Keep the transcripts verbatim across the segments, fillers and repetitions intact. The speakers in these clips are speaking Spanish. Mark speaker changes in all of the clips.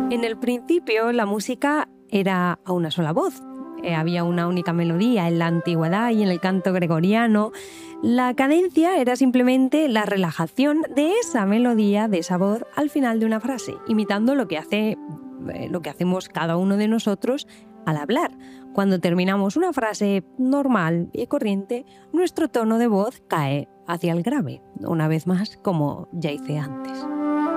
Speaker 1: En el principio la música era a una sola voz. Eh, había una única melodía en la antigüedad y en el canto gregoriano. La cadencia era simplemente la relajación de esa melodía, de esa voz, al final de una frase, imitando lo que hace, eh, lo que hacemos cada uno de nosotros al hablar. Cuando terminamos una frase normal y corriente, nuestro tono de voz cae hacia el grave, una vez más, como ya hice antes.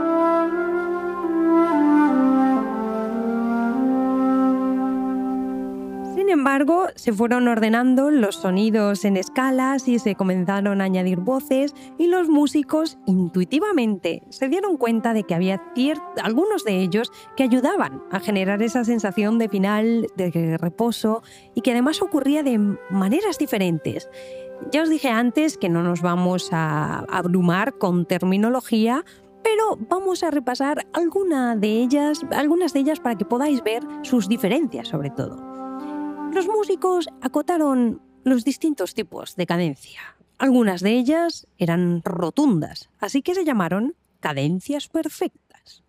Speaker 1: Sin embargo, se fueron ordenando los sonidos en escalas y se comenzaron a añadir voces, y los músicos intuitivamente se dieron cuenta de que había algunos de ellos que ayudaban a generar esa sensación de final, de reposo, y que además ocurría de maneras diferentes. Ya os dije antes que no nos vamos a abrumar con terminología, pero vamos a repasar alguna de ellas, algunas de ellas para que podáis ver sus diferencias sobre todo. Los músicos acotaron los distintos tipos de cadencia. Algunas de ellas eran rotundas, así que se llamaron cadencias perfectas.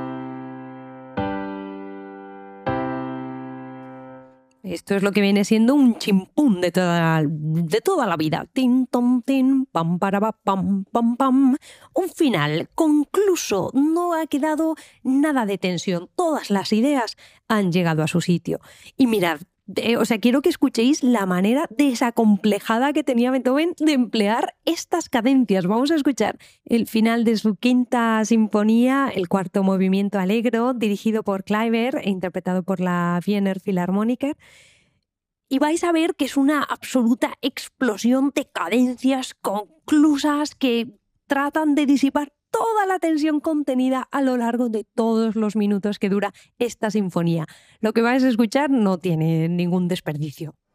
Speaker 1: Esto es lo que viene siendo un chimpún de toda, de toda la vida. Tin, tom, tin, pam, para, pam, pam, pam. Un final concluso. No ha quedado nada de tensión. Todas las ideas han llegado a su sitio. Y mirad, o sea, quiero que escuchéis la manera desacomplejada que tenía Beethoven de emplear estas cadencias. Vamos a escuchar el final de su quinta sinfonía, el cuarto movimiento Allegro, dirigido por Kleiber e interpretado por la Wiener Philharmoniker. Y vais a ver que es una absoluta explosión de cadencias conclusas que tratan de disipar toda la tensión contenida a lo largo de todos los minutos que dura esta sinfonía. Lo que vais a escuchar no tiene ningún desperdicio.